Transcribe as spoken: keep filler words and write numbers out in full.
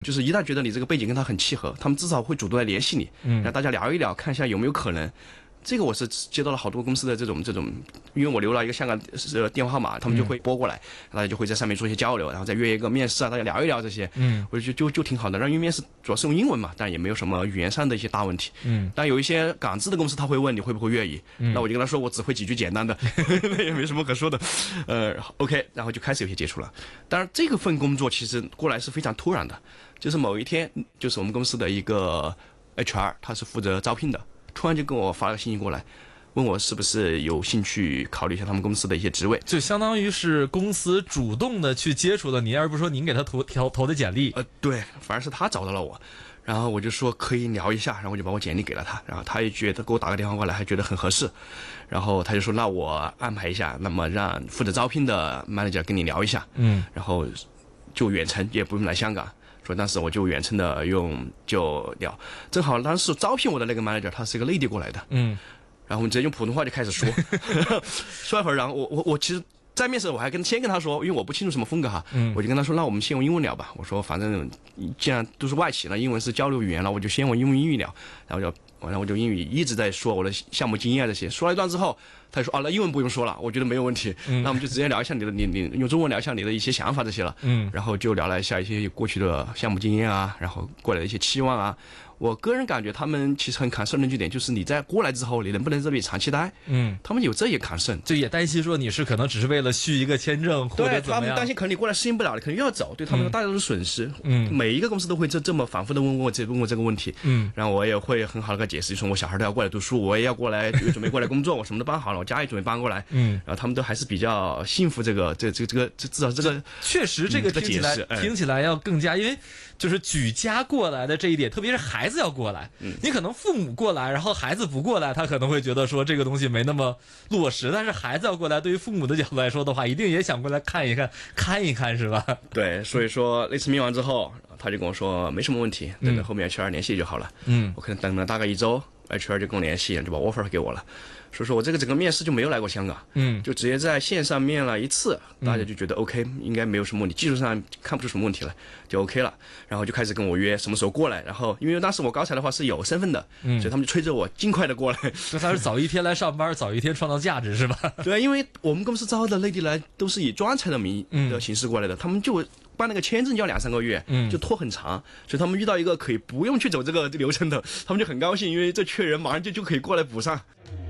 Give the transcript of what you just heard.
就是一旦觉得你这个背景跟他很契合，他们至少会主动来联系你，嗯，让大家聊一聊，看一下有没有可能。这个我是接到了好多公司的这种这种，因为我留了一个香港呃电话号码，他们就会拨过来，大家就会在上面做一些交流，然后再约一个面试啊，大家聊一聊这些，嗯，我就就就挺好的。然后因为面试主要是用英文嘛，但也没有什么语言上的一些大问题，嗯，但有一些港资的公司他会问你会不会粤语，嗯，那我就跟他说我只会几句简单的，那也没什么可说的，呃 ，OK， 然后就开始有些接触了。当然这个份工作其实过来是非常突然的，就是某一天，就是我们公司的一个 H R， 他是负责招聘的。突然就跟我发了个信息过来，问我是不是有兴趣考虑一下他们公司的一些职位， 就相当于是公司主动的去接触了您，而不是说您给他投投投的简历。 呃，对，反而是他找到了我，然后我就说可以聊一下，然后我就把我简历给了他，然后他也觉得给我打个电话过来，还觉得很合适，然后他就说那我安排一下，那么让负责招聘的 manager 跟你聊一下，嗯，然后就远程也不用来香港。说当时我就远程的用就聊，正好当时招聘我的那个 manager 他是一个内地过来的，嗯，然后我们直接用普通话就开始说，说一会儿，然后我我我其实，在面试我还跟先跟他说，因为我不清楚什么风格哈，嗯，我就跟他说，那我们先用英文聊吧，我说反正既然都是外企了，英文是交流语言了，我就先用英文英语聊，然后就然后我就英语一直在说我的项目经验这些，说了一段之后。他就说啊，那英文不用说了，我觉得没有问题。嗯，那我们就直接聊一下你的，你你用中文聊一下你的一些想法这些了。嗯，然后就聊了一下一些过去的项目经验啊，然后过来的一些期望啊。我个人感觉他们其实很concern的一点就是你在过来之后，你能不能这里长期待？嗯，他们有这也concern， 就也担心说你是可能只是为了续一个签证或者怎么样。 对，他们担心可能你过来适应不了，你可能又要走，对他们说大家都是损失。嗯，每一个公司都会这这么反复的问我这问我这个问题。嗯，然后我也会很好的给解释，说我小孩都要过来读书，我也要过来准备过来工作，我什么都搬好了，我家也准备搬过来。嗯，然后他们都还是比较信服这个这这这个这至少这个确实这个听起来、嗯、听起来要更加，因为就是举家过来的这一点，特别是孩子要过来，嗯，你可能父母过来，然后孩子不过来，他可能会觉得说这个东西没那么落实，但是孩子要过来，对于父母的角度来说的话，一定也想过来看一看看一看，是吧？ 对，所以说那次面完之后，他就跟我说没什么问题，等着后面 H R 联系就好了。嗯，我可能等了大概一周 ，H R 就跟我联系，就把 offer 给我了。所以说我这个整个面试就没有来过香港，嗯，就直接在线上面了一次，大家就觉得 OK，应该没有什么问题，技术上看不出什么问题来，就 OK 了。然后就开始跟我约什么时候过来，然后因为当时我高才的话是有身份的，嗯，所以他们就催着我尽快的过来。 那他是早一天来上班，早一天创造价值是吧？ 对，因为我们公司招的内地来都是以专才的名义的形式过来的，嗯、他们就办那个签证就要两三个月，嗯，就拖很长，所以他们遇到一个可以不用去走这个流程的，他们就很高兴，因为这缺人马上就就可以过来补上。